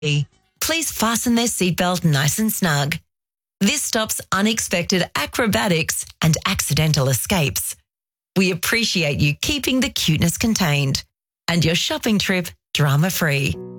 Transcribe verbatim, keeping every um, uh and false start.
Please fasten their seatbelt nice and snug. This stops unexpected acrobatics and accidental escapes. We appreciate you keeping the cuteness contained and your shopping trip drama-free.